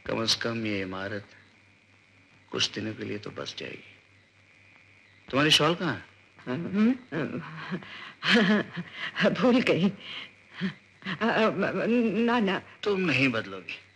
कम से कम ये इमारत कुछ दिनों के लिए तो बस जाएगी। तुम्हारी शॉल कहाँ है? भूल गई। ना ना, तुम नहीं बदलोगी।